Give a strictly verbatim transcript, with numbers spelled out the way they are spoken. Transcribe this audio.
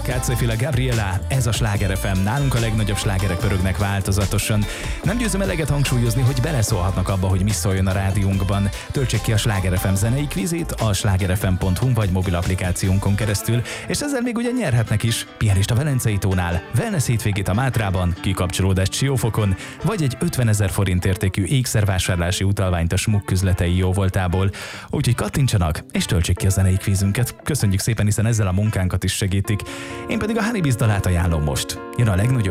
Káceféle Gabriela, ez a Sláger ef em. Nálunk a legnagyobb slágerek pörögnek változatosan. Nem győzöm eleget hangsúlyozni, hogy beleszólhatnak abba, hogy mi szóljon a rádiónkban. Töltsék ki a Sláger ef em zenei kvízét a slágerfm pont hu vagy mobil applikációnkon keresztül, és ezzel még ugye nyerhetnek is pianist a Velencei tónál, wellness hétvégét a Mátrában, kikapcsolódást Siófokon, vagy egy ötvenezer forint értékű ékszervásárlási utalványt a Smuk üzletei jóvoltából. Úgyhogy kattintsanak, és töltsék ki a zenei kvízünket. Köszönjük szépen, hiszen ezzel a munkánkat is segítik. Én pedig a Honeybees dalát ajánlom most. Jön a legnagyobb